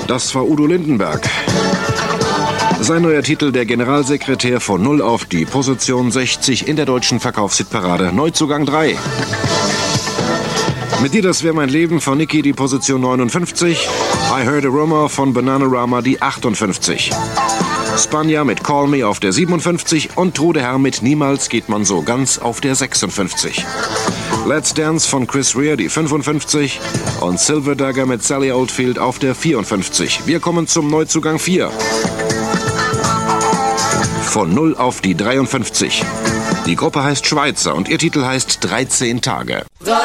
Das war Udo Lindenberg. Sein neuer Titel, der Generalsekretär, von 0 auf die Position 60 in der deutschen Verkaufshitparade. Neuzugang 3. Mit dir, das wäre mein Leben von Niki, die Position 59. I Heard a Rumor von Bananarama, die 58. Spanja mit Call Me auf der 57 und Trude Herr mit Niemals geht man so ganz auf der 56. Let's Dance von Chris Rea, die 55 und Silver Dagger mit Sally Oldfield auf der 54. Wir kommen zum Neuzugang 4. Von 0 auf die 53. Die Gruppe heißt Schweizer und ihr Titel heißt 13 Tage.